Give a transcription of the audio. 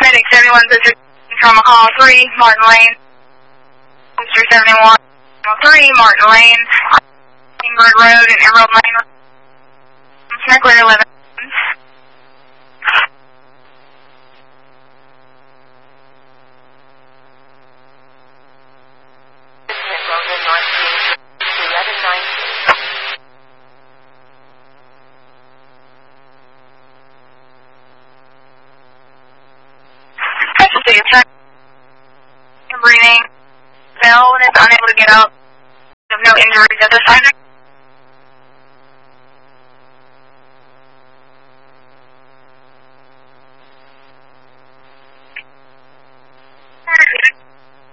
Medic 71 from call 3, Martin Lane. Mr. 71, 3, Martin Lane. Kingbird Road and Emerald Lane. Clear 11. Breathing. Bell is unable to get out. No injuries at this time.